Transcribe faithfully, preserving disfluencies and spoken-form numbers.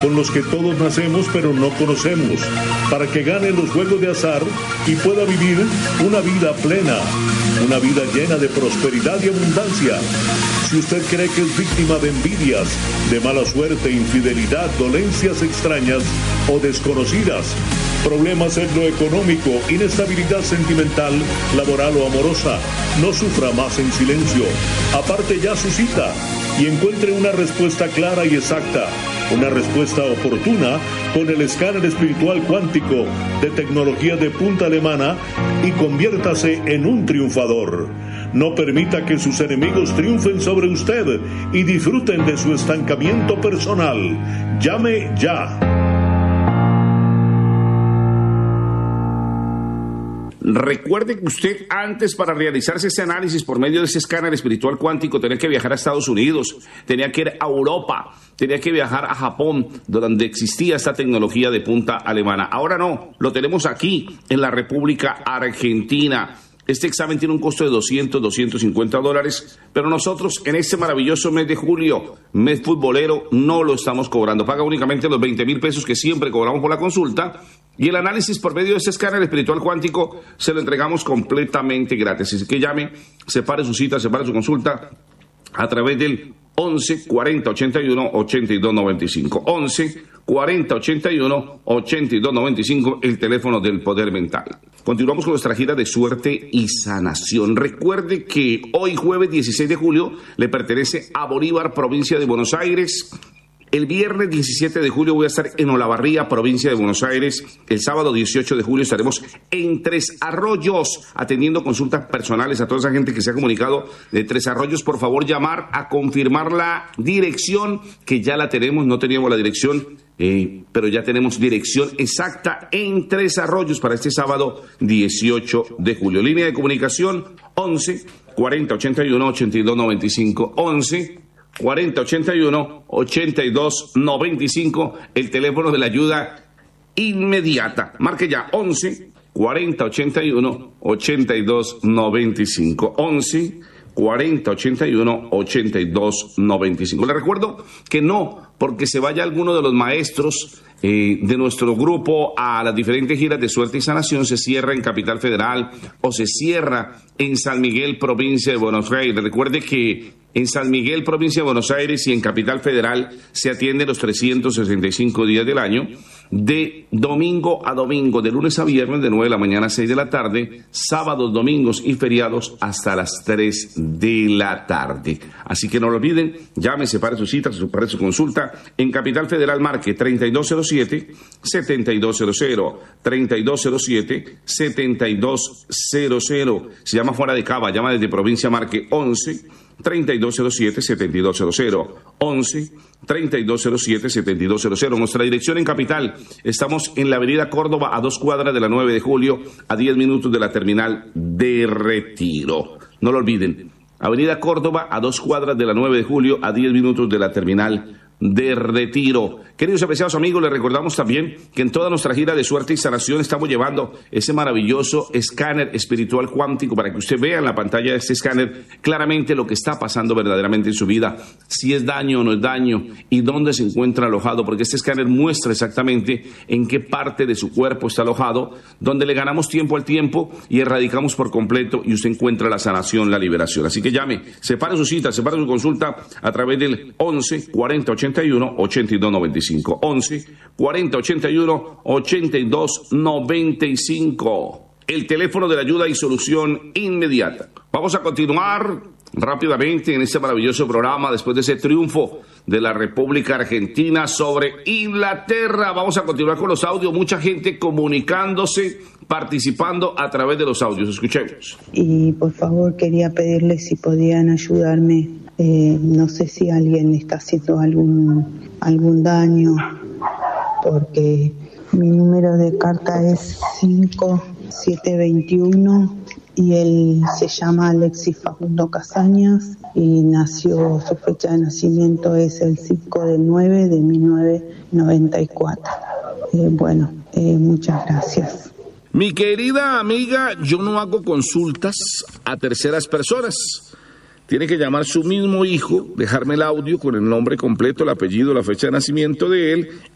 con los que todos nacemos pero no conocemos, para que gane los juegos de azar y pueda vivir una vida plena, una vida llena de prosperidad y abundancia. Si usted cree que es víctima de envidias, de mala suerte, infidelidad, dolencias extrañas o desconocidas, problemas en lo económico, inestabilidad sentimental, laboral o amorosa, no sufra más en silencio. Aparte ya su cita y encuentre una respuesta clara y exacta, una respuesta oportuna con el escáner espiritual cuántico de tecnología de punta alemana y conviértase en un triunfador. No permita que sus enemigos triunfen sobre usted y disfruten de su estancamiento personal. Llame ya. Recuerde que usted antes, para realizarse ese análisis por medio de ese escáner espiritual cuántico, tenía que viajar a Estados Unidos, tenía que ir a Europa, tenía que viajar a Japón, donde existía esta tecnología de punta alemana. Ahora no, lo tenemos aquí en la República Argentina. Este examen tiene un costo de doscientos, doscientos cincuenta dólares, pero nosotros en este maravilloso mes de julio, mes futbolero, no lo estamos cobrando. Paga únicamente los veinte mil pesos que siempre cobramos por la consulta, y el análisis por medio de este escáner espiritual cuántico se lo entregamos completamente gratis. Así que llame, separe su cita, separe su consulta a través del once, cuarenta, ochenta y uno, ochenta y dos noventa y cinco. once, cuarenta, ochenta y uno, ochenta y dos noventa y cinco, el teléfono del poder mental. Continuamos con nuestra gira de suerte y sanación. Recuerde que hoy, jueves dieciséis de julio, le pertenece a Bolívar, provincia de Buenos Aires. El viernes diecisiete de julio voy a estar en Olavarría, provincia de Buenos Aires. El sábado dieciocho de julio estaremos en Tres Arroyos, atendiendo consultas personales a toda esa gente que se ha comunicado de Tres Arroyos. Por favor, llamar a confirmar la dirección, que ya la tenemos. No teníamos la dirección, eh, pero ya tenemos dirección exacta en Tres Arroyos para este sábado dieciocho de julio. Línea de comunicación once, cuarenta, ochenta y uno, ochenta y dos noventa y cinco. once, cuarenta, ochenta y uno, ochenta y dos noventa y cinco, el teléfono de la ayuda inmediata. Marque ya once, cuarenta, ochenta y uno, ochenta y dos noventa y cinco. once, cuarenta, ochenta y uno, ochenta y dos noventa y cinco. Le recuerdo que no porque se vaya alguno de los maestros eh, de nuestro grupo a las diferentes giras de suerte y sanación, se cierra en Capital Federal o se cierra en San Miguel, provincia de Buenos Aires. Recuerde que en San Miguel, provincia de Buenos Aires, y en Capital Federal se atiende los trescientos sesenta y cinco días del año, de domingo a domingo, de lunes a viernes, de nueve de la mañana a seis de la tarde, sábados, domingos y feriados hasta las tres de la tarde. Así que no lo olviden, llame, separe su cita, separe su consulta. En Capital Federal marque treinta y dos cero siete, setenta y dos cero cero, treinta y dos cero siete, setenta y dos cero cero. Se llama fuera de Cava, llama desde provincia, marque once, treinta y dos cero siete, setenta y dos cero cero. once, treinta y dos cero siete, setenta y dos cero cero. Nuestra dirección en Capital, estamos en la avenida Córdoba, a dos cuadras de la nueve de julio, a diez minutos de la terminal de Retiro. No lo olviden, avenida Córdoba, a dos cuadras de la nueve de julio, a diez minutos de la terminal de Retiro. Queridos y apreciados amigos, les recordamos también que en toda nuestra gira de suerte y sanación estamos llevando ese maravilloso escáner espiritual cuántico para que usted vea en la pantalla de este escáner claramente lo que está pasando verdaderamente en su vida, si es daño o no es daño y dónde se encuentra alojado, porque este escáner muestra exactamente en qué parte de su cuerpo está alojado, donde le ganamos tiempo al tiempo y erradicamos por completo, y usted encuentra la sanación, la liberación. Así que llame, separe su cita, separe su consulta a través del once, cuarenta, ochenta y uno, ochenta y dos noventa y cinco. once, cuarenta, ochenta y uno, ochenta y dos noventa y cinco. El teléfono de la ayuda y solución inmediata. Vamos a continuar rápidamente en este maravilloso programa después de ese triunfo de la República Argentina sobre Inglaterra. Vamos a continuar con los audios, mucha gente comunicándose, participando a través de los audios. Escuchemos. Y por favor quería pedirles si podían ayudarme. Eh, no sé si alguien está haciendo algún algún daño, porque mi número de carta es cinco siete veintiuno y él se llama Alexis Facundo Casañas y nació, su fecha de nacimiento es el cinco del nueve de mil novecientos noventa y cuatro. Eh, bueno, eh, muchas gracias. Mi querida amiga, yo no hago consultas a terceras personas. Tiene que llamar su mismo hijo, dejarme el audio con el nombre completo, el apellido, la fecha de nacimiento de él